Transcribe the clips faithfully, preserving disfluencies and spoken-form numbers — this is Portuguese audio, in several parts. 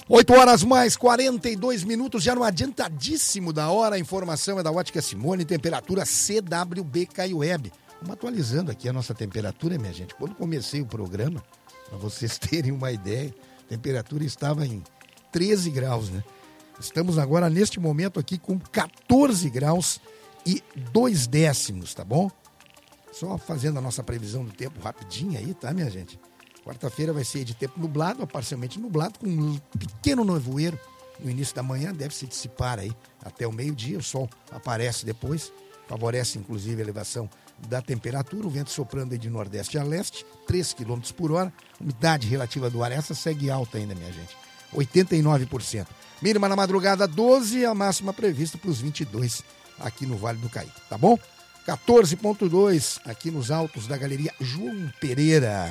oito horas mais quarenta e dois minutos, já no adiantadíssimo da hora. A informação é da Ótica Simone, temperatura C W B Caiueb. Vamos atualizando aqui a nossa temperatura, minha gente. Quando comecei o programa, para vocês terem uma ideia, a temperatura estava em treze graus, né? Estamos agora, neste momento aqui, com quatorze graus e dois décimos, tá bom? Só fazendo a nossa previsão do tempo rapidinho aí, tá, minha gente? Quarta-feira vai ser de tempo nublado, ou parcialmente nublado, com um pequeno nevoeiro no início da manhã, deve se dissipar aí até o meio-dia, o sol aparece depois, favorece inclusive a elevação da temperatura, o vento soprando aí de nordeste a leste, três quilômetros por hora, umidade relativa do ar, essa segue alta ainda, minha gente, oitenta e nove por cento. Mínima na madrugada doze, a máxima prevista para os vinte e dois aqui no Vale do Caí, tá bom? quatorze ponto dois aqui nos altos da Galeria João Pereira.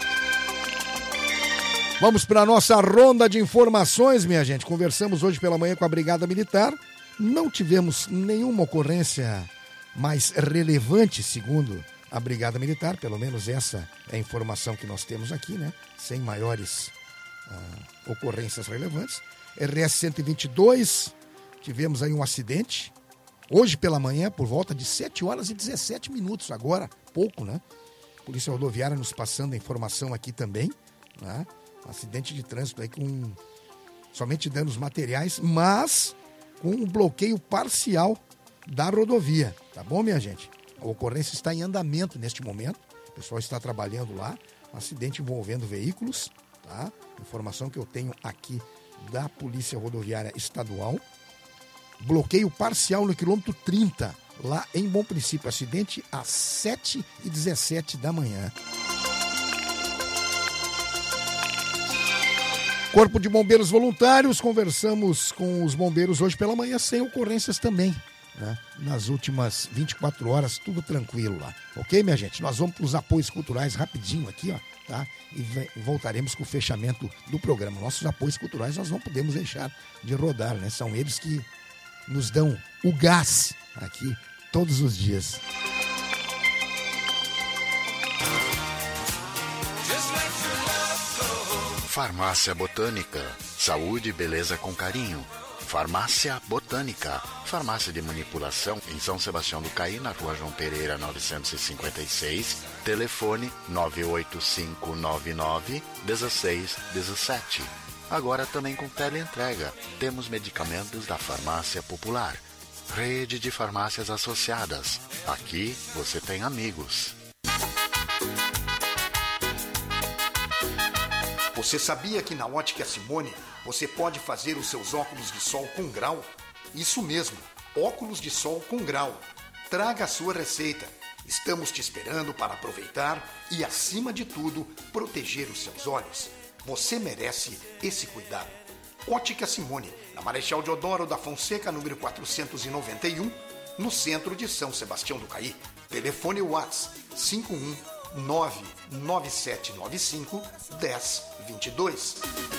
Vamos para a nossa ronda de informações, minha gente. Conversamos hoje pela manhã com a Brigada Militar. Não tivemos nenhuma ocorrência mais relevante, segundo a Brigada Militar. Pelo menos essa é a informação que nós temos aqui, né? Sem maiores uh, ocorrências relevantes. R S cento e vinte e dois, tivemos aí um acidente. Hoje pela manhã, por volta de sete horas e dezessete minutos. Agora, pouco, né? Polícia Rodoviária nos passando a informação aqui também, né? Acidente de trânsito aí com somente danos materiais, mas com um bloqueio parcial da rodovia. Tá bom, minha gente? A ocorrência está em andamento neste momento. O pessoal está trabalhando lá. Um acidente envolvendo veículos, tá? Informação que eu tenho aqui da Polícia Rodoviária Estadual. Bloqueio parcial no quilômetro trinta, lá em Bom Princípio. Acidente às sete e dezessete da manhã. Corpo de Bombeiros Voluntários, conversamos com os bombeiros hoje pela manhã, sem ocorrências também, né? Nas últimas vinte e quatro horas, tudo tranquilo lá. Ok, minha gente? Nós vamos para os apoios culturais rapidinho aqui, ó, tá? E voltaremos com o fechamento do programa. Nossos apoios culturais nós não podemos deixar de rodar, né? São eles que nos dão o gás aqui todos os dias. Farmácia Botânica, saúde e beleza com carinho. Farmácia Botânica, farmácia de manipulação em São Sebastião do Caí, na Rua João Pereira novecentos e cinquenta e seis, telefone nove oito cinco nove nove um seis um sete. Agora também com teleentrega, temos medicamentos da Farmácia Popular. Rede de farmácias associadas, aqui você tem amigos. Você sabia que na Ótica Simone você pode fazer os seus óculos de sol com grau? Isso mesmo, óculos de sol com grau. Traga a sua receita. Estamos te esperando para aproveitar e, acima de tudo, proteger os seus olhos. Você merece esse cuidado. Ótica Simone, na Marechal Deodoro da Fonseca, número quatrocentos e noventa e um, no centro de São Sebastião do Caí. Telefone WhatsApp cinco um nove nove sete nove cinco um zero dois dois.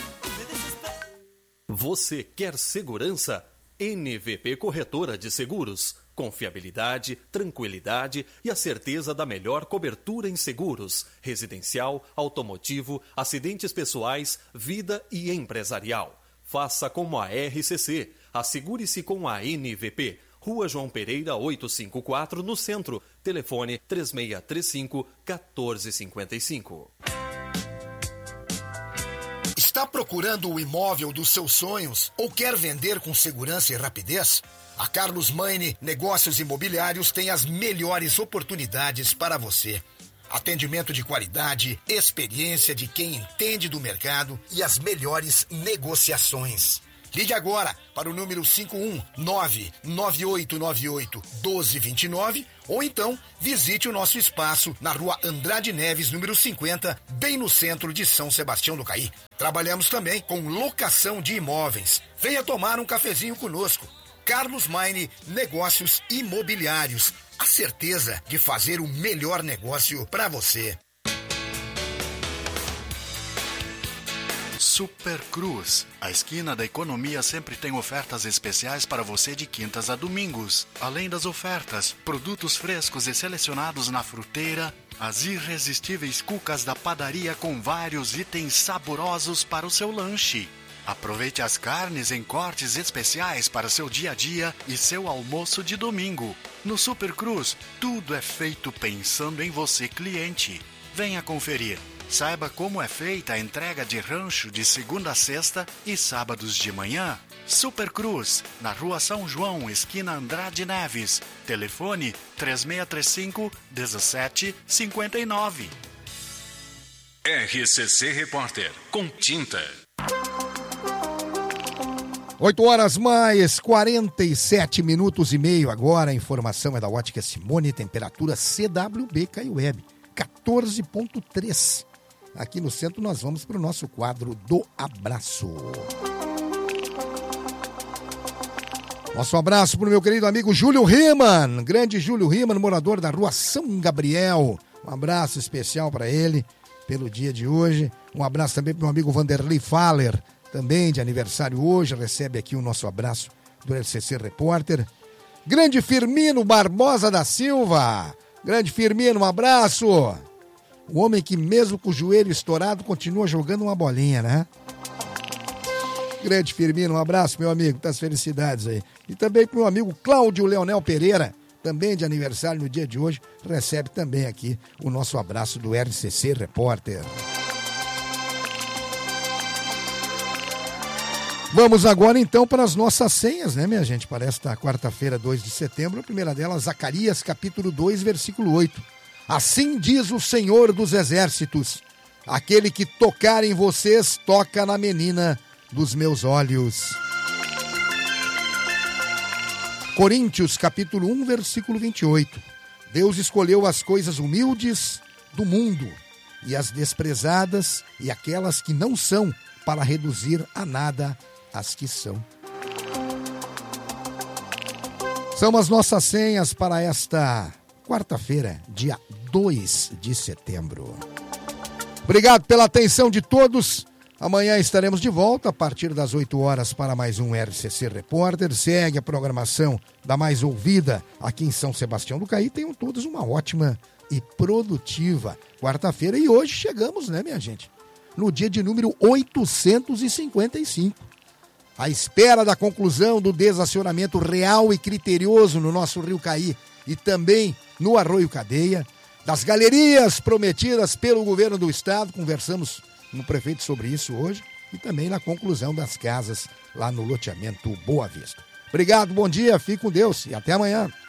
Você quer segurança? N V P Corretora de Seguros. Confiabilidade, tranquilidade e a certeza da melhor cobertura em seguros, residencial, automotivo, acidentes pessoais, vida e empresarial. Faça como a R C C. Assegure-se com a N V P. Rua João Pereira, oitocentos e cinquenta e quatro, no centro. Telefone três seis três cinco, um quatro cinco cinco. Está procurando o imóvel dos seus sonhos ou quer vender com segurança e rapidez? A Carlos Maine Negócios Imobiliários tem as melhores oportunidades para você. Atendimento de qualidade, experiência de quem entende do mercado e as melhores negociações. Ligue agora para o número cinco um nove nove oito nove oito um dois dois nove ou então visite o nosso espaço na Rua Andrade Neves, número cinquenta, bem no centro de São Sebastião do Caí. Trabalhamos também com locação de imóveis. Venha tomar um cafezinho conosco. Carlos Maine Negócios Imobiliários. A certeza de fazer o melhor negócio para você. Super Cruz. A esquina da economia sempre tem ofertas especiais para você de quintas a domingos. Além das ofertas, produtos frescos e selecionados na fruteira, as irresistíveis cucas da padaria com vários itens saborosos para o seu lanche. Aproveite as carnes em cortes especiais para seu dia a dia e seu almoço de domingo. No Super Cruz, tudo é feito pensando em você, cliente. Venha conferir. Saiba como é feita a entrega de rancho de segunda a sexta e sábados de manhã. Super Cruz, na Rua São João, esquina Andrade Neves. Telefone três seis três cinco, um sete cinco nove. R C C Repórter, com tinta. oito horas mais quarenta e sete minutos e meio agora. A informação é da Ótica Simone, temperatura C W B Caiueb, quatorze ponto três. Aqui no centro nós vamos para o nosso quadro do abraço. Nosso abraço para o meu querido amigo Júlio Riemann, grande Júlio Riemann, morador da Rua São Gabriel. Um abraço especial para ele pelo dia de hoje. Um abraço também para o meu amigo Vanderlei Faller, também de aniversário hoje, recebe aqui o nosso abraço do R C C Repórter. Grande Firmino Barbosa da Silva, grande Firmino, um abraço. O homem que mesmo com o joelho estourado continua jogando uma bolinha, né? Grande Firmino, um abraço, meu amigo, muitas felicidades aí. E também para o meu amigo Cláudio Leonel Pereira, também de aniversário no dia de hoje, recebe também aqui o nosso abraço do R C C Repórter. Vamos agora então para as nossas senhas, né, minha gente? Para esta quarta-feira, dois de setembro, a primeira delas, Zacarias, capítulo dois, versículo oito. Assim diz o Senhor dos Exércitos, aquele que tocar em vocês, toca na menina dos meus olhos. Coríntios, capítulo um, versículo vinte e oito. Deus escolheu as coisas humildes do mundo e as desprezadas e aquelas que não são, para reduzir a nada as que são. São as nossas senhas para esta quarta-feira, dia dois de setembro. Obrigado pela atenção de todos. Amanhã estaremos de volta a partir das oito horas para mais um R C C Repórter. Segue a programação da mais ouvida aqui em São Sebastião do Caí. Tenham todos uma ótima e produtiva quarta-feira. E hoje chegamos, né, minha gente, no dia de número oitocentos e cinquenta e cinco. À espera da conclusão do desacionamento real e criterioso no nosso Rio Caí e também no Arroio Cadeia, das galerias prometidas pelo governo do estado, conversamos com o prefeito sobre isso hoje, e também na conclusão das casas lá no loteamento Boa Vista. Obrigado, bom dia, fique com Deus e até amanhã.